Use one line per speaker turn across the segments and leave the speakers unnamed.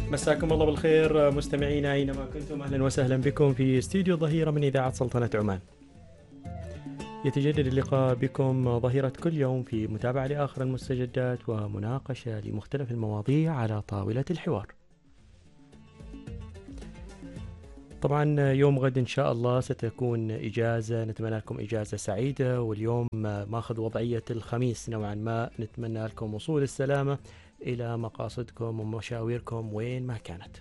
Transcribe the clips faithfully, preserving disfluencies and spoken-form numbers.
مساكم الله بالخير مستمعينا أينما كنتم، أهلا وسهلا بكم في استديو ظهيرة من إذاعة سلطنة عمان. يتجدد اللقاء بكم ظهيرة كل يوم في متابعة لآخر المستجدات ومناقشة لمختلف المواضيع على طاولة الحوار. طبعا يوم غد إن شاء الله ستكون إجازة، نتمنى لكم إجازة سعيدة، واليوم ماخذ وضعية الخميس نوعا ما، نتمنى لكم وصول السلامة إلى مقاصدكم ومشاويركم وين ما كانت.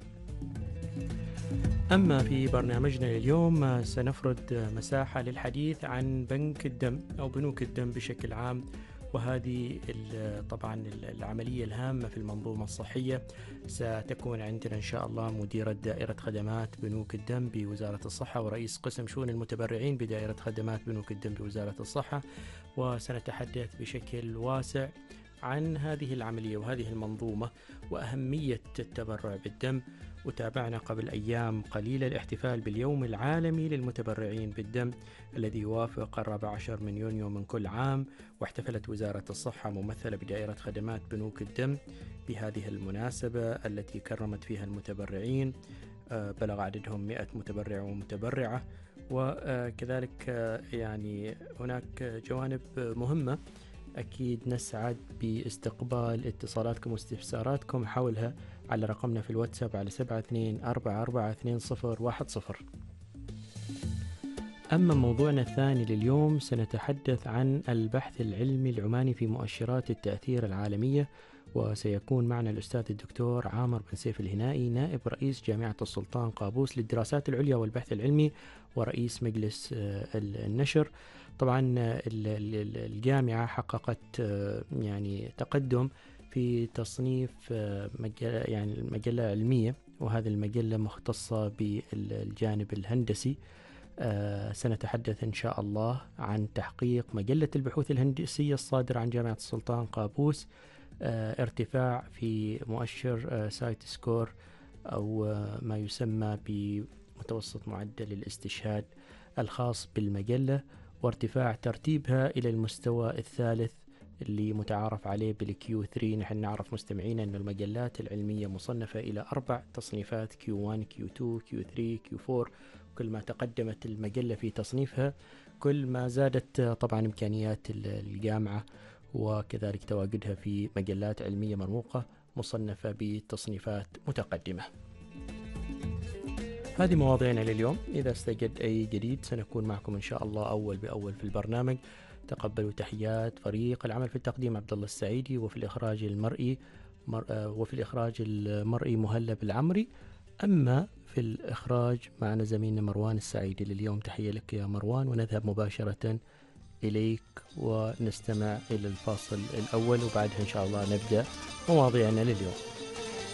أما في برنامجنا اليوم سنفرد مساحة للحديث عن بنك الدم أو بنوك الدم بشكل عام، وهذه طبعا العملية الهامة في المنظومة الصحية. ستكون عندنا إن شاء الله مديرة دائرة خدمات بنوك الدم بوزارة الصحة ورئيس قسم شؤون المتبرعين بدائرة خدمات بنوك الدم بوزارة الصحة، وسنتحدث بشكل واسع عن هذه العملية وهذه المنظومة وأهمية التبرع بالدم. وتابعنا قبل أيام قليلة الاحتفال باليوم العالمي للمتبرعين بالدم الذي يوافق الرابع عشر من يونيو من كل عام، واحتفلت وزارة الصحة ممثلة بدائرة خدمات بنوك الدم بهذه المناسبة التي كرمت فيها المتبرعين. بلغ عددهم مئة متبرع ومتبرعة، وكذلك يعني هناك جوانب مهمة أكيد نسعد باستقبال اتصالاتكم واستفساراتكم حولها على رقمنا في الواتساب على سبعة اثنين أربعة أربعة اثنين صفر واحد صفر. أما موضوعنا الثاني لليوم سنتحدث عن البحث العلمي العماني في مؤشرات التأثير العالمية، وسيكون معنا الأستاذ الدكتور عامر بن سيف الهنائي، نائب رئيس جامعة السلطان قابوس للدراسات العليا والبحث العلمي ورئيس مجلس النشر. طبعا الجامعة حققت يعني تقدم في تصنيف مجلة يعني المجلة علمية، وهذه المجلة مختصة بالجانب الهندسي. سنتحدث إن شاء الله عن تحقيق مجلة البحوث الهندسية الصادرة عن جامعة السلطان قابوس، ارتفاع في مؤشر سايت سكور أو ما يسمى بمتوسط معدل الاستشهاد الخاص بالمجلة، وارتفاع ترتيبها إلى المستوى الثالث اللي متعارف عليه بالكيو ثلاثة. نحن نعرف مستمعين أن المجلات العلمية مصنفة إلى أربع تصنيفات: كيو واحد كيو اثنين كيو ثلاثة كيو أربعة. كل ما تقدمت المجلة في تصنيفها كل ما زادت طبعا إمكانيات الجامعة وكذلك تواجدها في مجلات علمية مرموقة مصنفة بتصنيفات متقدمة. هذه مواضيعنا لليوم. إذا استجد أي جديد سنكون معكم إن شاء الله أول بأول في البرنامج. تقبلوا تحيات فريق العمل في التقديم عبد الله السعيدي، وفي الإخراج المرئي مر... وفي الإخراج المرئي مهلب العمري. أما في الإخراج معنا زميلنا مروان السعيدي. لليوم تحية لك يا مروان، ونذهب مباشرة إليك ونستمع إلى الفاصل الأول، وبعدها إن شاء الله نبدأ مواضيعنا لليوم.